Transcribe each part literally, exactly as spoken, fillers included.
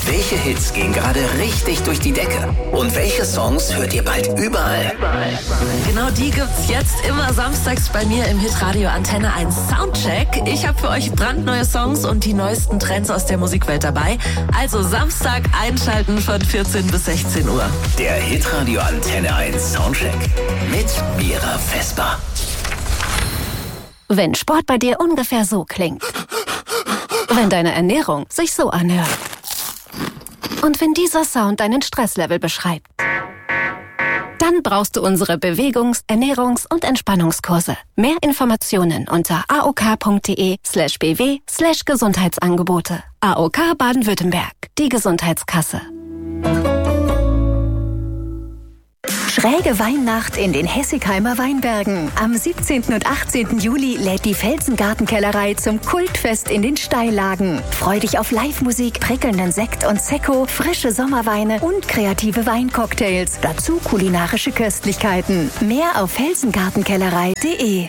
Welche Hits gehen gerade richtig durch die Decke? Und welche Songs hört ihr bald überall? Genau die gibt's jetzt immer samstags bei mir im Hitradio Antenne eins Soundcheck. Ich habe für euch brandneue Songs und die neuesten Trends aus der Musikwelt dabei. Also Samstag einschalten von vierzehn bis sechzehn Uhr. Der Hitradio Antenne eins Soundcheck mit Mira Vesper. Wenn Sport bei dir ungefähr so klingt. Wenn deine Ernährung sich so anhört. Und wenn dieser Sound deinen Stresslevel beschreibt. Dann brauchst du unsere Bewegungs-, Ernährungs- und Entspannungskurse. Mehr Informationen unter aok.de slash bw slash Gesundheitsangebote. A O K Baden-Württemberg, die Gesundheitskasse. Schräge Weihnacht in den Hessigheimer Weinbergen. Am siebzehnten und achtzehnten Juli lädt die Felsengartenkellerei zum Kultfest in den Steillagen. Freu dich auf Live-Musik, prickelnden Sekt und Sekko, frische Sommerweine und kreative Weincocktails. Dazu kulinarische Köstlichkeiten. Mehr auf felsengartenkellerei punkt de.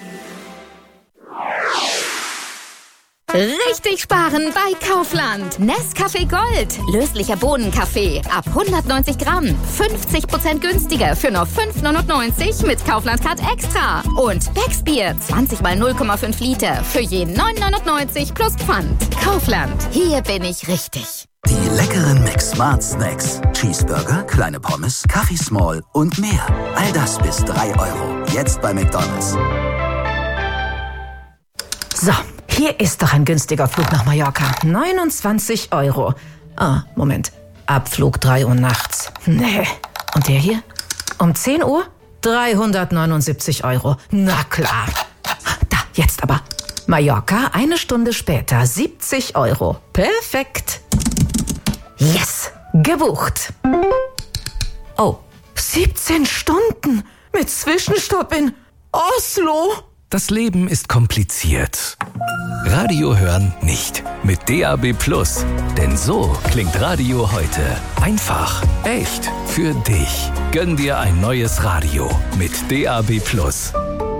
Richtig sparen bei Kaufland. Nescafé Gold. Löslicher Bohnenkaffee. Ab hundertneunzig Gramm. fünfzig Prozent günstiger für nur fünf neunundneunzig mit Kaufland-Card Extra. Und Becksbier. zwanzig mal null Komma fünf Liter. Für je neun neunundneunzig plus Pfand. Kaufland. Hier bin ich richtig. Die leckeren Mix Smart Snacks. Cheeseburger, kleine Pommes, Kaffee Small und mehr. All das bis drei Euro. Jetzt bei McDonald's. So. Hier ist doch ein günstiger Flug nach Mallorca. neunundzwanzig Euro. Ah, Moment. Abflug drei Uhr nachts. Nee. Und der hier? Um zehn Uhr? dreihundertneunundsiebzig Euro. Na klar. Da, jetzt aber. Mallorca, eine Stunde später. siebzig Euro. Perfekt. Yes. Gebucht. Oh, siebzehn Stunden. Mit Zwischenstopp in Oslo. Das Leben ist kompliziert. Radio hören nicht. Mit D A B Plus. Denn so klingt Radio heute. Einfach, echt, für dich. Gönn dir ein neues Radio mit D A B Plus.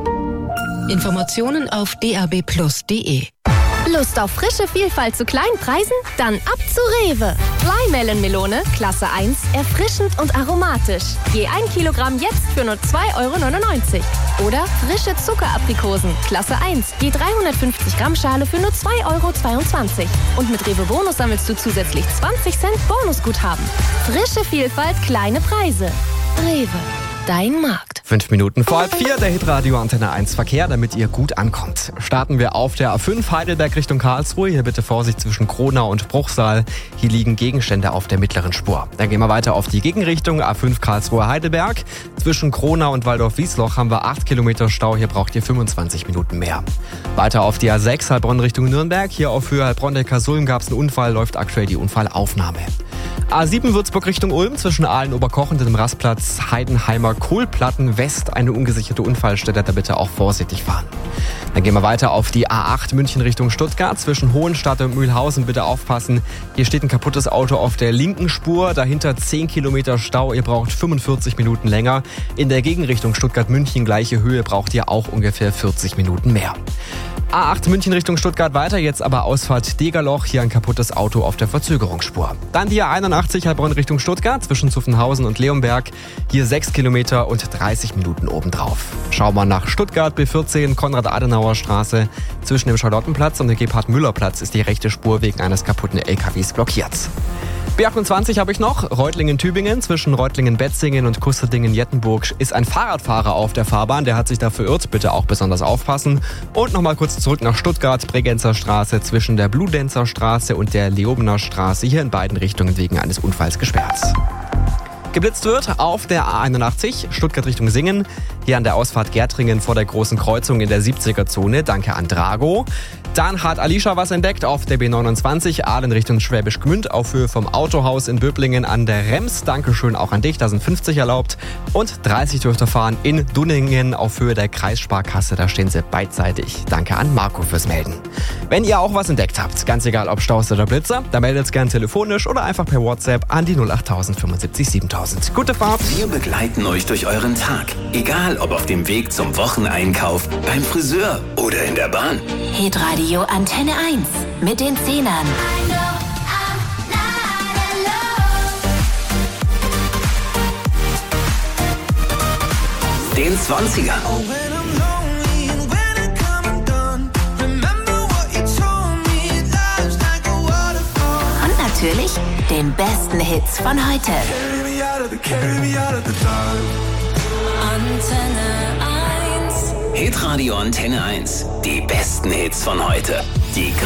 Informationen auf d a b plus punkt de. Lust auf frische Vielfalt zu kleinen Preisen? Dann ab zu Rewe. Flymelon-Melone, Klasse eins, erfrischend und aromatisch. Je ein Kilogramm jetzt für nur zwei Euro neunundneunzig. Oder frische Zuckeraprikosen, Klasse eins, je dreihundertfünfzig Gramm Schale für nur zwei Euro zweiundzwanzig. Und mit Rewe Bonus sammelst du zusätzlich zwanzig Cent Bonusguthaben. Frische Vielfalt, kleine Preise. Rewe. Dein Markt. Fünf Minuten vor halb vier, der Hitradio Antenne eins Verkehr, damit ihr gut ankommt. Starten wir auf der A fünf Heidelberg Richtung Karlsruhe. Hier bitte Vorsicht zwischen Kronau und Bruchsal. Hier liegen Gegenstände auf der mittleren Spur. Dann gehen wir weiter auf die Gegenrichtung. A fünf Karlsruhe Heidelberg. Zwischen Kronau und Waldorf-Wiesloch haben wir acht Kilometer Stau. Hier braucht ihr fünfundzwanzig Minuten mehr. Weiter auf die A sechs Heilbronn Richtung Nürnberg. Hier auf Höhe Heilbronn-Neckarsulm gab es einen Unfall, läuft aktuell die Unfallaufnahme. A sieben Würzburg Richtung Ulm zwischen Aalen-Oberkoch und dem Rastplatz Heidenheimer Kohlplatten West eine ungesicherte Unfallstelle, da bitte auch vorsichtig fahren. Dann gehen wir weiter auf die A acht München Richtung Stuttgart zwischen Hohenstadt und Mühlhausen, bitte aufpassen. Hier steht ein kaputtes Auto auf der linken Spur, dahinter zehn Kilometer Stau, ihr braucht fünfundvierzig Minuten länger. In der Gegenrichtung Stuttgart-München gleiche Höhe braucht ihr auch ungefähr vierzig Minuten mehr. A acht München Richtung Stuttgart weiter, jetzt aber Ausfahrt Degerloch, hier ein kaputtes Auto auf der Verzögerungsspur. Dann die A einundachtzig Heilbronn Richtung Stuttgart zwischen Zuffenhausen und Leonberg, hier sechs Kilometer und dreißig Minuten obendrauf. Schauen wir nach Stuttgart, B vierzehn Konrad-Adenauer-Straße, zwischen dem Charlottenplatz und dem Gebhard-Müller-Platz ist die rechte Spur wegen eines kaputten L K Ws blockiert. B achtundzwanzig habe ich noch, Reutlingen-Tübingen, zwischen Reutlingen-Betzingen und Kusterdingen-Jettenburg ist ein Fahrradfahrer auf der Fahrbahn, der hat sich da verirrt, bitte auch besonders aufpassen. Und nochmal kurz zurück nach Stuttgart, Bregenzer Straße zwischen der Bludenzer Straße und der Leobener Straße, hier in beiden Richtungen wegen eines Unfalls gesperrt. Geblitzt wird auf der A einundachtzig, Stuttgart Richtung Singen, hier an der Ausfahrt Gärtringen vor der großen Kreuzung in der siebziger-Zone, danke an Drago. Dann hat Alicia was entdeckt auf der B neunundzwanzig, Aalen Richtung Schwäbisch Gmünd, auf Höhe vom Autohaus in Böblingen an der Rems. Dankeschön auch an dich, da sind fünfzig erlaubt. Und dreißig dürft ihr fahren in Dunningen auf Höhe der Kreissparkasse, da stehen sie beidseitig. Danke an Marco fürs Melden. Wenn ihr auch was entdeckt habt, ganz egal ob Staus oder Blitzer, dann meldet es gern telefonisch oder einfach per WhatsApp an die null acht null null fünfundsiebzig siebentausend. Gute Fahrt! Wir begleiten euch durch euren Tag, egal ob auf dem Weg zum Wocheneinkauf, beim Friseur oder in der Bahn. Hitradio Antenne eins mit den Zehnern. den zwanzigern. Und natürlich den besten Hits von heute. Hitradio Antenne eins. Die besten Hits von heute. Die